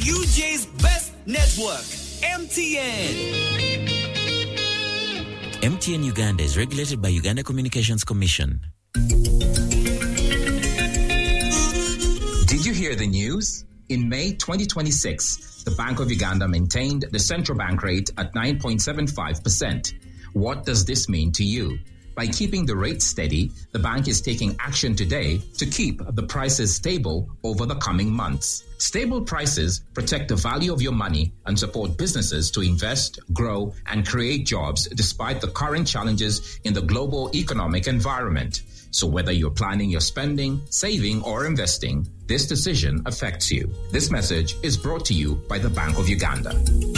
UJ's best network, MTN. MTN Uganda is regulated by Uganda Communications Commission. Did you hear the news? In May 2026, the Bank of Uganda maintained the central bank rate at 9.75%. What does this mean to you? By keeping the rate steady, the bank is taking action today to keep the prices stable over the coming months. Stable prices protect the value of your money and support businesses to invest, grow, and create jobs despite the current challenges in the global economic environment. So whether you're planning your spending, saving, or investing, this decision affects you. This message is brought to you by the Bank of Uganda.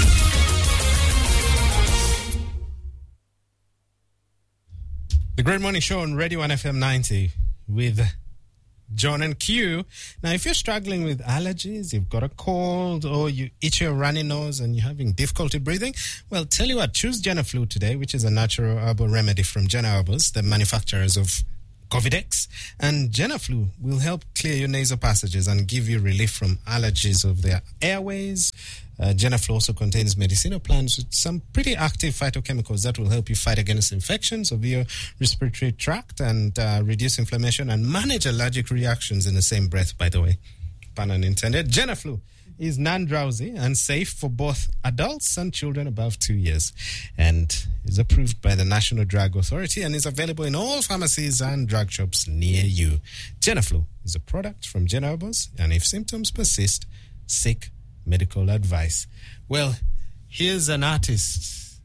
The Great Morning Show on Radio 1 FM 90 with John and Q. Now, if you're struggling with allergies, you've got a cold, or you itch your runny nose and you're having difficulty breathing, well, tell you what, choose Genaflu today, which is a natural herbal remedy from Gena Herbals, the manufacturers of Covidex. And Genaflu will help clear your nasal passages and give you relief from allergies of the airways. Genaflu also contains medicinal plants with some pretty active phytochemicals that will help you fight against infections of your respiratory tract and reduce inflammation and manage allergic reactions in the same breath, by the way. Pun unintended. Genaflu is non-drowsy and safe for both adults and children above 2 years, and is approved by the National Drug Authority and is available in all pharmacies and drug shops near you. Genaflu is a product from Gena Herbals, and if symptoms persist, seek medical advice. Well, here's an artist.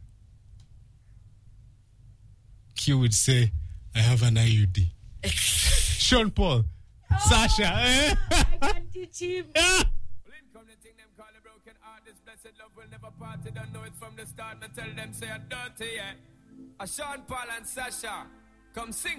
Q would say, I have an IUD. Sean Paul. Sasha. I can teach him. This blessed love will never part. They don't know it from the start. I tell them say I'm dirty, yeah. Sean Paul and Sasha, come sing.